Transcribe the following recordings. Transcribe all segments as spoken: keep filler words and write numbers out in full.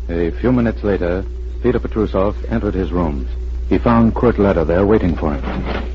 A few minutes later, Peter Petrusov entered his rooms. He found Kurt Leder there waiting for him.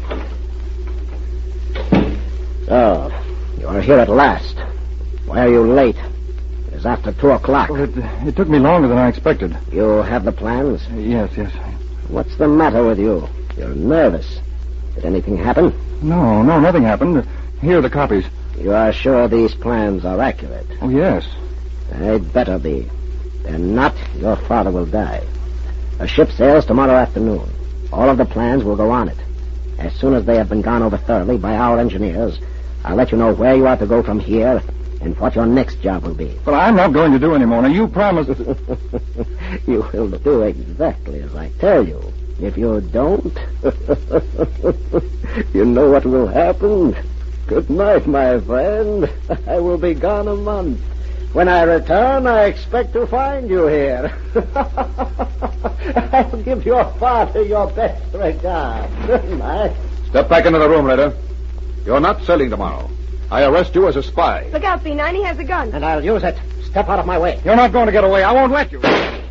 So, you are here at last. Why are you late? It is after two o'clock. Well, it, it took me longer than I expected. You have the plans? Uh, yes, yes. What's the matter with you? You're nervous. Did anything happen? No, no, nothing happened. Here are the copies. You are sure these plans are accurate? Oh, yes. They'd better be. They're not, your father will die. A ship sails tomorrow afternoon. All of the plans will go on it. As soon as they have been gone over thoroughly by our engineers, I'll let you know where you are to go from here and what your next job will be. But I'm not going to do any more. Now, you promised... You will do exactly as I tell you. If you don't, you know what will happen. Good night, my friend. I will be gone a month. When I return, I expect to find you here. I'll give your father your best regards. Good night. Step back into the room, Leder. You're not sailing tomorrow. I arrest you as a spy. Look out, B nine. He has a gun. And I'll use it. Step out of my way. You're not going to get away. I won't let you.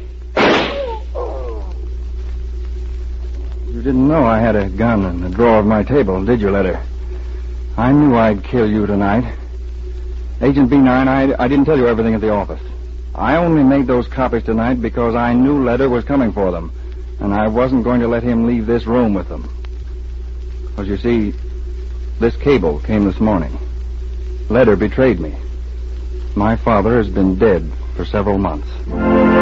You didn't know I had a gun in the drawer of my table, did you, Leder? I knew I'd kill you tonight. Agent B nine, I, I didn't tell you everything at the office. I only made those copies tonight because I knew Leder was coming for them, and I wasn't going to let him leave this room with them. Because, you see, this cable came this morning. Leder betrayed me. My father has been dead for several months.